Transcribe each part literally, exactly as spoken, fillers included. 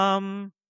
ఆం.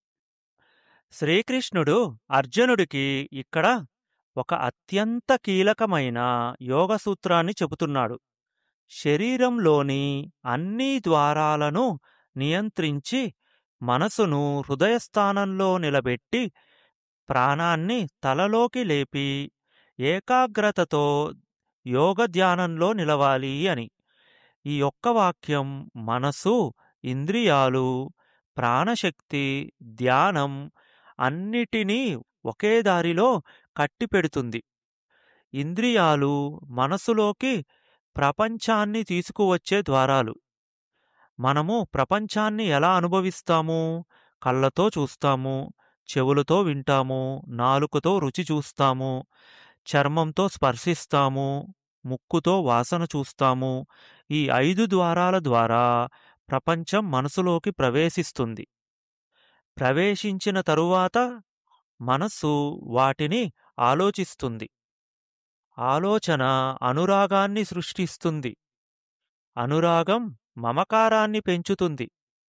శ్రీకృష్ణుడు అర్జునుడికి ఇక్కడ ఒక అత్యంత కీలకమైన యోగ సూత్రాన్ని చెబుతున్నాడు. శరీరంలోని అన్ని ద్వారాలను నియంత్రించి మనసును హృదయస్థానంలో నిలబెట్టి ప్రాణాన్ని తలలోకి లేపి ఏకాగ్రతతో యోగ ధ్యానంలో నిలవాలి అని. ఈ ఒక్క వాక్యం మనసు, ఇంద్రియాలు, ప్రాణశక్తి, ధ్యానం అన్నిటినీ ఒకే దారిలో కట్టిపెడుతుంది. ఇంద్రియాలు మనసులోకి ప్రపంచాన్ని తీసుకువచ్చే ద్వారాలు. మనము ప్రపంచాన్ని ఎలా అనుభవిస్తాము? కళ్ళతో చూస్తాము, చెవులతో వింటాము, నాలుకతో రుచి చూస్తాము, చర్మంతో స్పర్శిస్తాము, ముక్కుతో వాసన చూస్తాము. ఈ ఐదు ద్వారాల ద్వారా ప్రపంచం మనసులోకి ప్రవేశిస్తుంది. ప్రవేశించిన తరువాత మనస్సు వాటిని ఆలోచిస్తుంది. ఆలోచన అనురాగాన్ని సృష్టిస్తుంది. అనురాగం మమకారాన్ని పెంచుతుంది.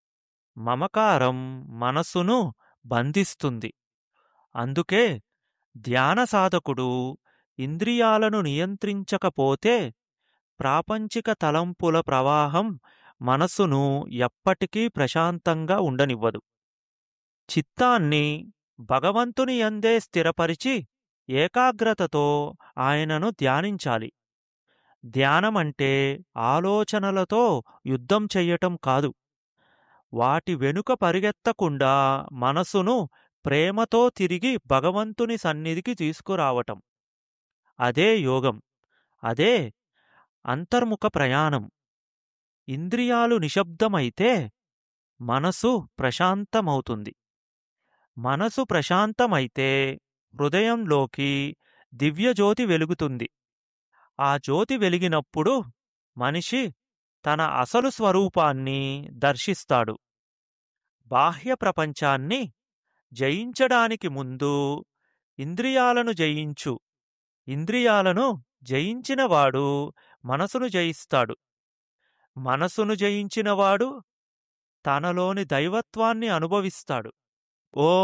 మమకారం మనస్సును బంధిస్తుంది. అందుకే ధ్యాన సాధకుడు ఇంద్రియాలను నియంత్రించకపోతే ప్రాపంచిక తలంపుల ప్రవాహం మనస్సును ఎప్పటికీ ప్రశాంతంగా ఉండనివ్వదు. చిత్తాన్ని భగవంతుని యందే స్థిరపరిచి ఏకాగ్రతతో ఆయనను ధ్యానించాలి. ధ్యానమంటే ఆలోచనలతో యుద్ధం చెయ్యటం కాదు. వాటి వెనుక పరిగెత్తకుండా మనసును ప్రేమతో తిరిగి భగవంతుని సన్నిధికి తీసుకురావటం. అదే యోగం. అదే అంతర్ముఖ ప్రయాణం. ఇంద్రియాలు నిశ్శబ్దమైతే మనసు ప్రశాంతమవుతుంది. మనసు ప్రశాంతమైతే హృదయంలోకి దివ్యజ్యోతి వెలుగుతుంది. ఆ జ్యోతి వెలిగినప్పుడు మనిషి తన అసలు స్వరూపాన్ని దర్శిస్తాడు. బాహ్య ప్రపంచాన్ని జయించడానికి ముందు ఇంద్రియాలను జయించు. ఇంద్రియాలను జయించినవాడు మనసును జయిస్తాడు. మనసును జయించినవాడు తనలోని దైవత్వాన్ని అనుభవిస్తాడు. ఓ